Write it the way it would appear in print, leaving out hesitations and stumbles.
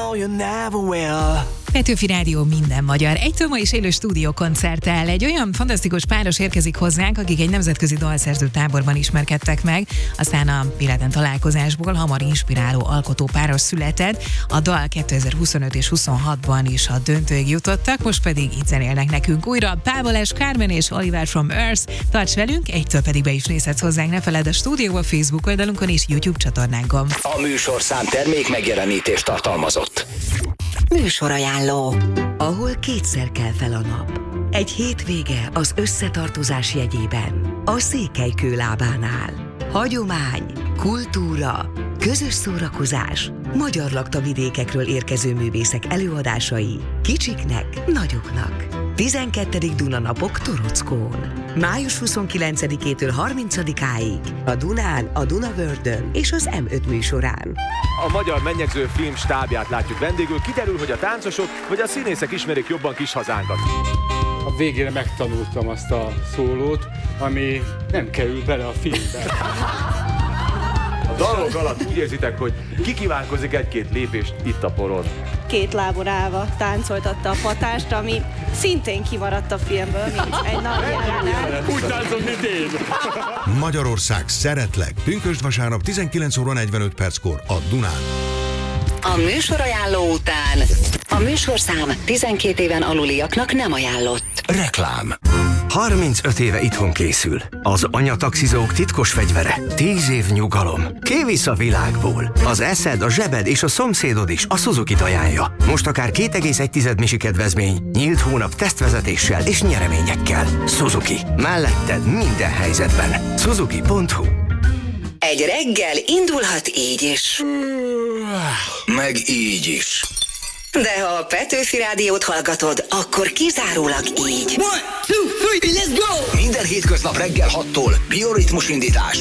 know you never will. Petőfi Rádió minden magyar. Egytől ma is élő stúdiókoncerttel. Egy olyan fantasztikus páros érkezik hozzánk, akik egy nemzetközi dalszerző táborban ismerkedtek meg, aztán a véletlen találkozásból hamar inspiráló alkotópáros született. A dal 2025 és 26-ban is a döntőig jutottak, most pedig itt zenélnek nekünk újra. Pável S. Carmen és Oliver from Earth. Tarts velünk, egytől pedig be is nézhetsz hozzánk, ne feledd a stúdióba, Facebook oldalunkon és YouTube csatornánkon. A műsorszám termék megjelenítést tartalmazott. Műsorajánló, ahol kétszer kell fel a nap. Egy hétvége az összetartozás jegyében, a Székelykő lábánál. Hagyomány, kultúra, közös szórakozás, magyar laktavidékekről érkező művészek előadásai, kicsiknek, nagyoknak. 12. Dunanapok Torockón. Május 29-től 30-áig a Dunán, a Dunavördön és az M5 műsorán. A Magyar Mennyegző Film stábját látjuk vendégül, kiderül, hogy a táncosok vagy a színészek ismerik jobban kis hazánkat. A végére megtanultam azt a szólót, ami nem kerül bele a filmbe. A dalok alatt úgy érzitek, hogy kikívánkozik egy-két lépést itt a poron. Két lábon állva táncoltatta a patást, ami szintén kimaradt a filmből, mint egy napjáránál. Úgy táncol, mint én. Magyarország szeretlek. Pünkösd vasárnap 19 óra 45 perckor a Dunán. A műsorajánló után a műsorszám 12 éven aluliaknak nem ajánlott. Reklám. 35 éve itthon készül. Az anyataxizók titkos fegyvere. 10 év nyugalom. Kivisz a világból. Az eszed, a zsebed és a szomszédod is a Suzuki-t ajánlja. Most akár 2,1 misi kedvezmény, nyílt hónap tesztvezetéssel és nyereményekkel. Suzuki. Melletted minden helyzetben. Suzuki.hu. Egy reggel indulhat így is. Meg így is. De ha a Petőfi Rádiót hallgatod, akkor kizárólag így. 1, 2, 3, let's go! Minden hétköznap reggel 6-tól bioritmus indítás.